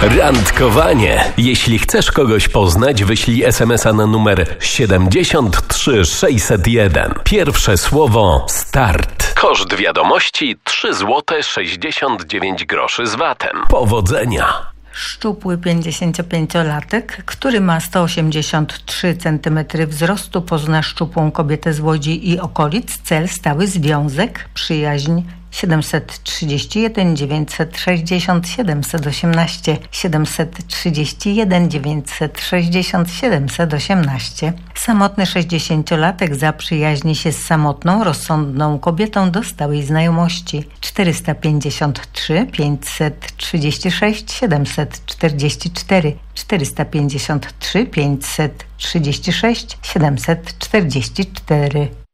Randkowanie. Jeśli chcesz kogoś poznać, wyślij SMS-a na numer 73601. Pierwsze słowo start. Koszt wiadomości 3,69 zł z VAT-em. Powodzenia. Szczupły 55-latek, który ma 183 cm wzrostu, pozna szczupłą kobietę z Łodzi i okolic. Cel stały związek, przyjaźń. 731 960 718 731 960 718. Samotny 60-latek zaprzyjaźni się z samotną, rozsądną kobietą do stałej znajomości. 453 536 744 453 536 744.